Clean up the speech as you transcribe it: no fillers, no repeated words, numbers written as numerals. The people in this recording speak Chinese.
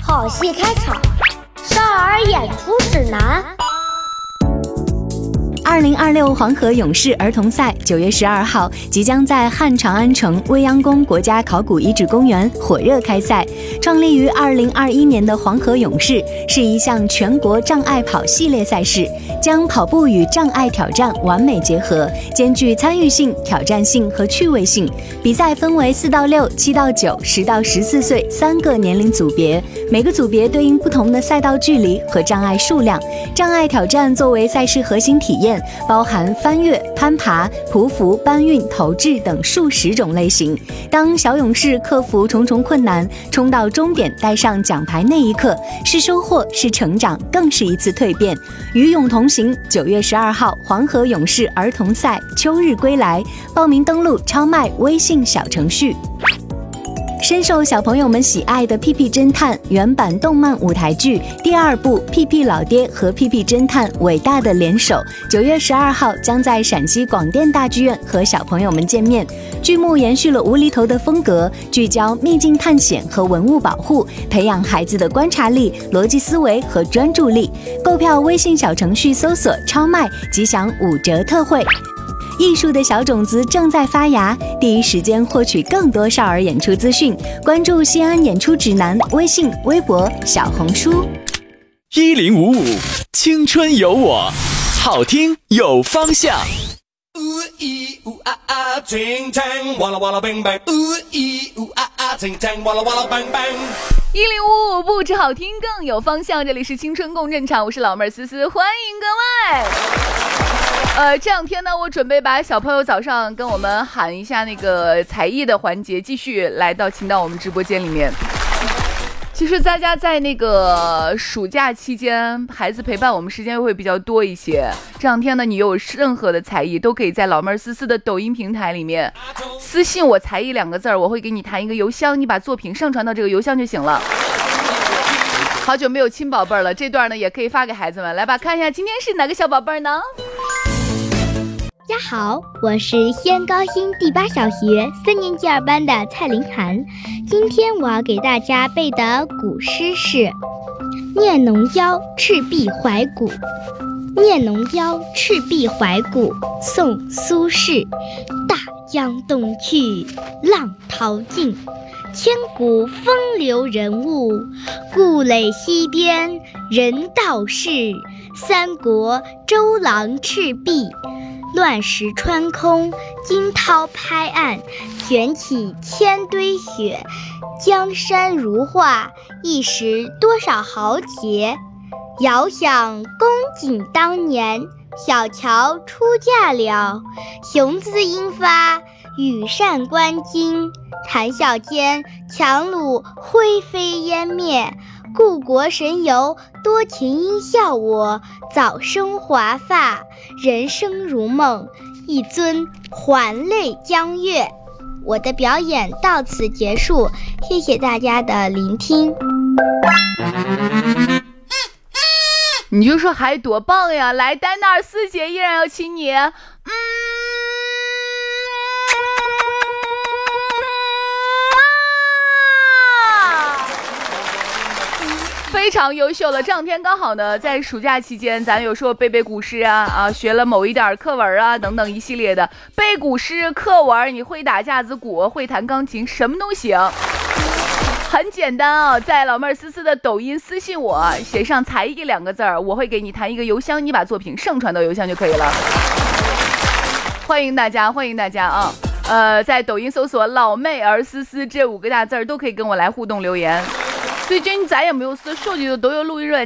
好戏开场，少儿演出指南。 2026黄河勇士儿童赛9月12号即将在汉长安城未央宫国家考古遗址公园火热开赛。创立于2021年的黄河勇士是一项全国障碍跑系列赛事，将跑步与障碍挑战完美结合，兼具参与性、挑战性和趣味性。比赛分为4到6、7到9、10到14岁3个年龄组别，每个组别对应不同的赛道距离和障碍数量。障碍挑战作为赛事核心体验，包含翻越、攀爬、匍匐、搬运、投掷等数十种类型。当小勇士克服重重困难，冲到终点带上奖牌那一刻，是收获，是成长，更是一次蜕变。与勇同行，9月12号黄河勇士儿童赛秋日归来，报名登录超麦微信小程序。深受小朋友们喜爱的屁屁侦探原版动漫舞台剧第2部屁屁老爹和屁屁侦探伟大的联手，9月12号将在陕西广电大剧院和小朋友们见面。剧目延续了无厘头的风格，聚焦秘境探险和文物保护，培养孩子的观察力、逻辑思维和专注力。购票微信小程序搜索超卖即享5折特惠。艺术的小种子正在发芽，第一时间获取更多少儿演出资讯，关注西安演出指南微信、微博、小红书。 1055青春有我，好听有方向。 1055不止好听更有方向，这里是青春共振场，我是老妹儿思思，欢迎各位。这两天呢，我准备把小朋友早上跟我们喊一下那个才艺的环节继续请到我们直播间里面。其实大家在那个暑假期间，孩子陪伴我们时间会比较多一些。这两天呢，你有任何的才艺都可以在老妹儿思思的抖音平台里面私信我才艺2个字，我会给你弹一个邮箱，你把作品上传到这个邮箱就行了。好久没有亲宝贝儿了，这段呢也可以发给孩子们。来吧，看一下今天是哪个小宝贝儿呢？ 大家好，我是西安高新第8小学3年级2班的蔡林涵。今天我要给大家背的古诗是《念农腰赤壁怀古》。念农腰赤壁怀古，宋·苏轼。大江东去，浪淘尽，千古风流人物。故垒西边，人道是，三国周郎赤壁。乱石穿空，惊涛拍岸，卷起千堆雪。江山如画，一时多少豪杰。遥想公瑾当年，小乔出嫁了。雄姿英发，羽扇纶巾。谈笑间，樯橹灰飞烟灭。故国神游，多情应笑我。早生华发，人生如梦。一尊还酹江月。我的表演到此结束，谢谢大家的聆听。 你就说还多棒呀！来，丹娜尔4姐依然要亲你。非常优秀了。这两天刚好呢，在暑假期间，咱有说背古诗啊，学了某一点课文啊等等一系列的背古诗课文。你会打架子鼓，会弹钢琴，什么都行。很简单啊，在老妹儿思思的抖音私信我，写上才艺2个字，我会给你弹一个邮箱，你把作品上传到邮箱就可以了。欢迎大家，欢迎大家啊！在抖音搜索老妹儿思思这5个大字都可以跟我来互动留言。最近咱也没有说手机都有录音软